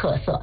特色。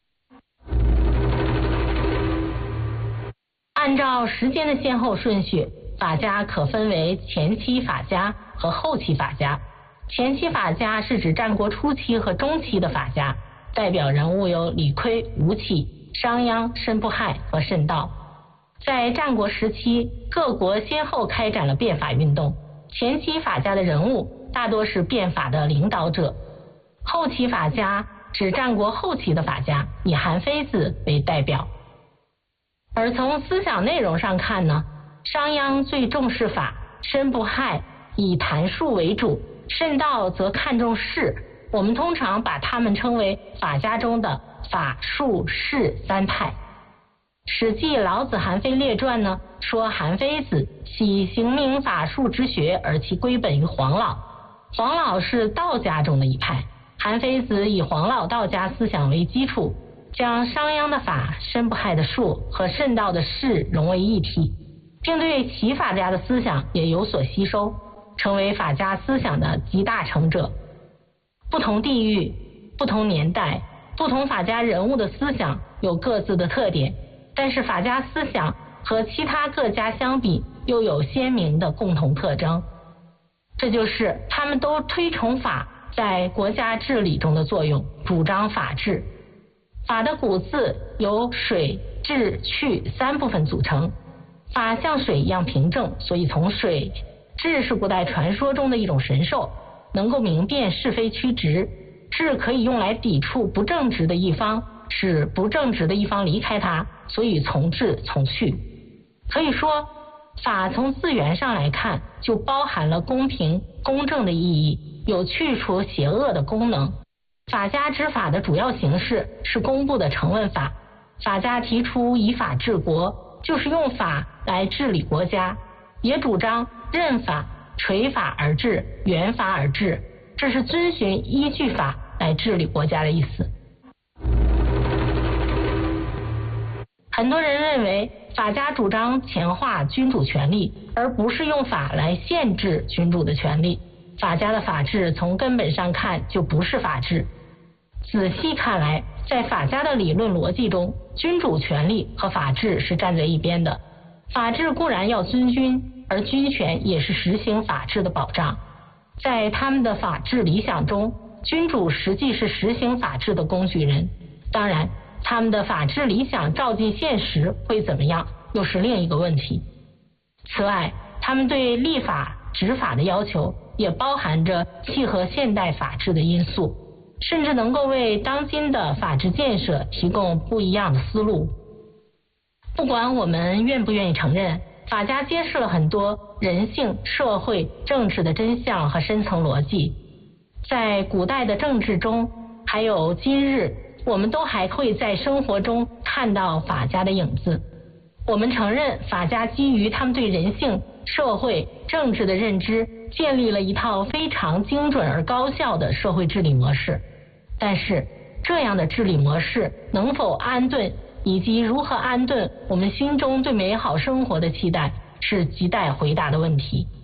按照时间的先后顺序，法家可分为前期法家和后期法家。前期法家是指战国初期和中期的法家，代表人物有李悝、吴起、商鞅、申不害和慎道。在战国时期，各国先后开展了变法运动，前期法家的人物大多是变法的领导者，后期法家指战国后期的法家，以韩非子为代表。而从思想内容上看呢，商鞅最重视法，申不害以谈术为主，慎道则看重势。我们通常把他们称为法家中的法术势三派。史记老子韩非列传呢说，韩非子喜行明法术之学，而其归本于黄老。黄老是道家中的一派，韩非子以黄老道家思想为基础，将商鞅的法、申不害的术和慎道的势融为一体，并对其法家的思想也有所吸收，成为法家思想的集大成者。不同地域、不同年代、不同法家人物的思想有各自的特点，但是法家思想和其他各家相比又有鲜明的共同特征，这就是他们都推崇法在国家治理中的作用，主张法治。法的古字由水、治、去三部分组成，法像水一样平正，所以从水。治是古代传说中的一种神兽，能够明辨是非曲直，治可以用来抵触不正直的一方，使不正直的一方离开它，所以从治从去。可以说，法从字源上来看，就包含了公平、公正的意义，有去除邪恶的功能。法家执法的主要形式是公布的成文法，法家提出以法治国，就是用法来治理国家，也主张任法、垂法而治、原法而治，这是遵循依据法来治理国家的意思。很多人认为法家主张强化君主权力，而不是用法来限制君主的权力。法家的法治从根本上看就不是法治。仔细看来，在法家的理论逻辑中，君主权力和法治是站在一边的。法治固然要尊君，而君权也是实行法治的保障。在他们的法治理想中，君主实际是实行法治的工具人。当然，他们的法治理想照进现实会怎么样，又是另一个问题。此外，他们对立法、执法的要求也包含着契合现代法治的因素，甚至能够为当今的法治建设提供不一样的思路。不管我们愿不愿意承认，法家揭示了很多人性、社会、政治的真相和深层逻辑。在古代的政治中，还有今日，我们都还会在生活中看到法家的影子。我们承认法家基于他们对人性、社会、政治的认知，建立了一套非常精准而高效的社会治理模式。但是，这样的治理模式能否安顿，以及如何安顿我们心中对美好生活的期待，是亟待回答的问题。